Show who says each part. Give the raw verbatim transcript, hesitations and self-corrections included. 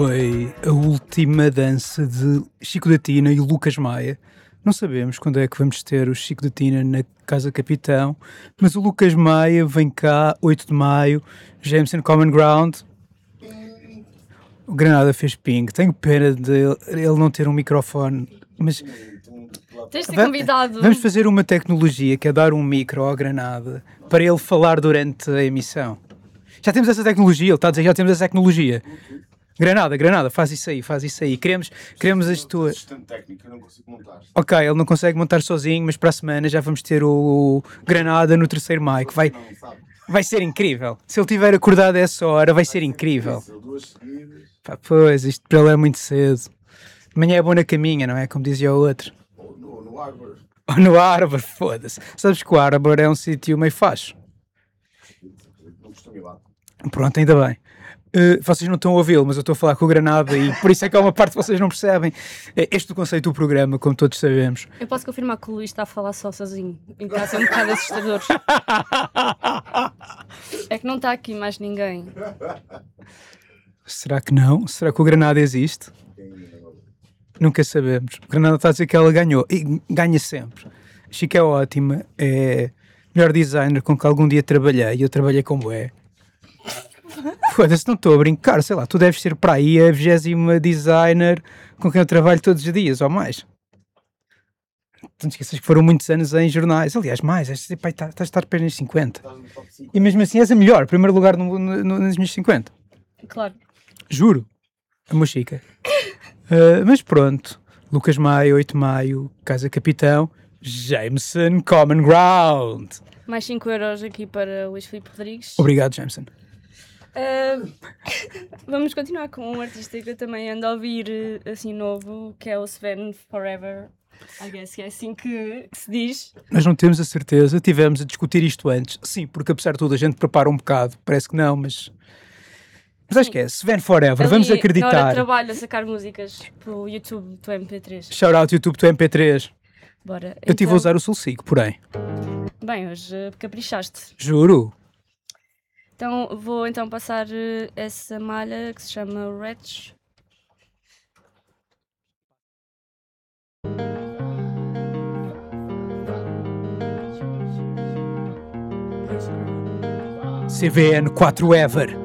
Speaker 1: Foi a última dança de Chico da Tina e Lucas Maia. Não sabemos quando é que vamos ter o Chico da Tina na Casa Capitão, mas o Lucas Maia vem cá, oito de maio, Jameson Common Ground. O Granada fez ping. Tenho pena de ele não ter um microfone, mas...
Speaker 2: Tens de ser convidado.
Speaker 1: Vamos fazer uma tecnologia que é dar um micro ao Granada para ele falar durante a emissão. Já temos essa tecnologia, ele está a dizer já temos essa tecnologia. Granada, Granada, faz isso aí, faz isso aí. Queremos, queremos as tuas...
Speaker 3: Assistente técnico, eu não consigo montar.
Speaker 1: Ok, ele não consegue montar sozinho, mas para a semana já vamos ter o Granada no terceiro mic. Vai, vai ser incrível. Se ele tiver acordado a essa hora, vai ser incrível. Pá, pois, isto para ele é muito cedo. Amanhã é bom na caminha, não é? Como dizia o outro.
Speaker 3: Ou no, no Árbor.
Speaker 1: Ou no Árbor, foda-se. Sabes que o Árbor é um sítio meio facho.
Speaker 3: Não costumo ir lá.
Speaker 1: Pronto, ainda bem. Uh, vocês não estão a ouvi-lo, mas eu estou a falar com o Granada e por isso é que há uma parte que vocês não percebem. É este o conceito do programa, como todos sabemos.
Speaker 2: Eu posso confirmar que o Luís está a falar só sozinho e está a ser um bocado assustador. É que não está aqui mais ninguém.
Speaker 1: Será que não? Será que o Granada existe? Nunca sabemos. O Granada está a dizer que ela ganhou. E ganha sempre. A Chica é ótima. É melhor designer com que algum dia trabalhei. E eu trabalhei com bué. Foda-se, não estou a brincar. Sei lá, tu deves ser para aí a vigésima designer com quem eu trabalho todos os dias, ou mais. Não te esqueças que foram muitos anos em jornais. Aliás, mais. Estás a estar perto nos cinquenta. E mesmo assim és a melhor. Primeiro lugar no, no, no, nas minhas cinquenta.
Speaker 2: Claro.
Speaker 1: Juro. A minha Chica. Uh, mas pronto. Lucas Maia, oito de maio, Casa Capitão, Jameson Common Ground.
Speaker 2: Mais cinco euros aqui para o Luís Filipe Rodrigues.
Speaker 1: Obrigado, Jameson.
Speaker 2: Uh, vamos continuar com um artista que eu também ando a ouvir assim novo, que é o Sven Forever. I guess que é assim que, que se diz.
Speaker 1: Nós não temos a certeza, tivemos a discutir isto antes. Sim, porque apesar de tudo a gente prepara um bocado, parece que não, mas... Mas acho que é, Sven Forever,
Speaker 2: Ali,
Speaker 1: vamos acreditar.
Speaker 2: Na hora de trabalho a sacar músicas pro YouTube do M P três.
Speaker 1: Shout out YouTube do M P três.
Speaker 2: Bora.
Speaker 1: Eu
Speaker 2: então...
Speaker 1: estive a usar o Sulcico, porém.
Speaker 2: Bem, hoje uh, caprichaste.
Speaker 1: Juro.
Speaker 2: Então vou então passar uh, essa malha que se chama Wretch.
Speaker 1: C V N quatro Ever.